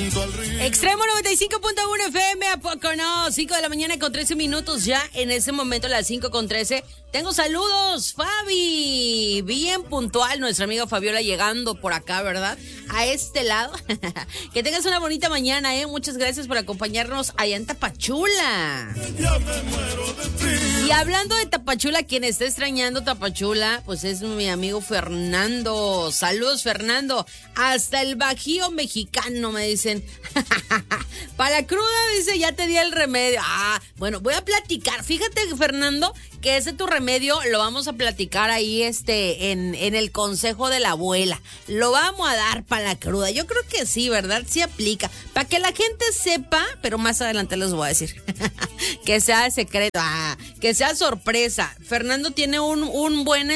Extremo 95.1 FM, ¿a poco no? 5 de la mañana con 13 minutos ya. En ese momento, las 5 con 13. Tengo saludos, Fabi. Bien puntual, nuestra amiga Fabiola llegando por acá, ¿verdad? A este lado. Que tengas una bonita mañana, ¿eh? Muchas gracias por acompañarnos allá en Tapachula. Y hablando de Tapachula, quien está extrañando Tapachula, pues es mi amigo Fernando. Saludos, Fernando. Hasta el Bajío mexicano, me dicen. Para la cruda, dice, ya te di el remedio. Bueno, voy a platicar. Fíjate, Fernando, que ese tu remedio lo vamos a platicar ahí en el consejo de la abuela. Lo vamos a dar para la cruda. Yo creo que sí, ¿verdad? Sí aplica. Para que la gente sepa, pero más adelante les voy a decir. Que sea secreto, que sea sorpresa. Fernando tiene un buen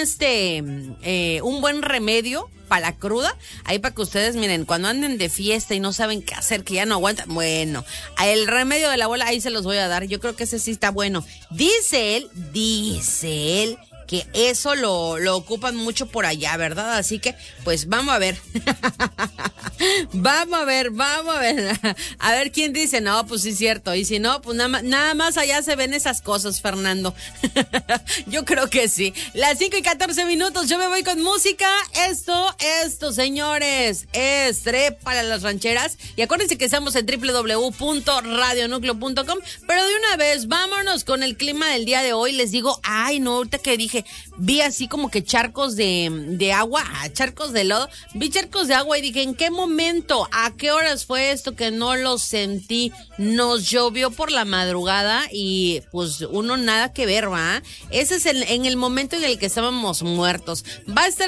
remedio para la cruda, ahí para que ustedes miren, cuando anden de fiesta y no saben qué hacer, que ya no aguantan, bueno, el remedio de la abuela ahí se los voy a dar. Yo creo que ese sí está bueno. Dice él que eso lo ocupan mucho por allá, ¿verdad? Así que, pues, vamos a ver. Vamos a ver. A ver quién dice, no, pues sí es cierto. Y si no, pues nada más allá se ven esas cosas, Fernando. Yo creo que sí. Las 5 y 14 minutos, yo me voy con música. Esto, señores, es para las rancheras. Y acuérdense que estamos en www.radionucleo.com. Pero de una vez, vámonos con el clima del día de hoy. Les digo, ahorita que dije, vi así como que charcos de agua, charcos de lodo, vi charcos de agua y dije, ¿en qué momento? ¿A qué horas fue esto que no lo sentí? Nos llovió por la madrugada y pues uno nada que ver, ¿va? Ese es en el momento en el que estábamos muertos. Va a estar